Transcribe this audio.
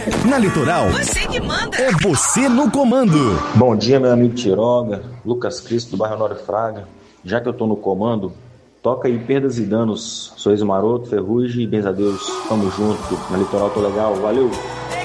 Na Litoral, Você que manda. é você no comando. Bom dia, meu amigo Tiroga, Lucas Cristo do bairro Honório Fraga. Já que eu tô no comando, toca aí Perdas e Danos, Sorriso Maroto, Ferrugem e Benzadeus. Tamo junto, na Litoral tô legal, valeu!